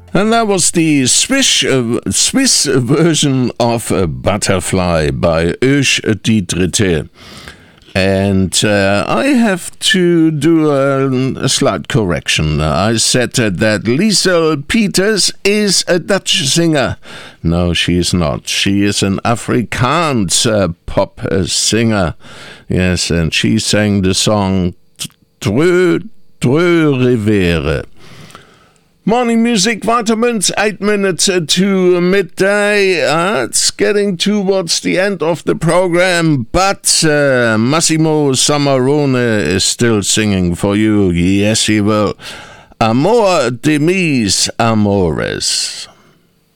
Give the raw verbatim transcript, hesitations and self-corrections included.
And that was the Swiss, uh, Swiss version of uh, Butterfly by Euch die Dritte. And uh, I have to do a, a slight correction. I said uh, that Liesel Peters is a Dutch singer. No, she is not. She is an Afrikaans uh, pop uh, singer. Yes, and she sang the song Treu, Treu Rivere. Morning music, vitamins, eight minutes to midday. Uh, it's getting towards the end of the program, but uh, Massimo Samarone is still singing for you. Yes, he will. Amor de mis amores.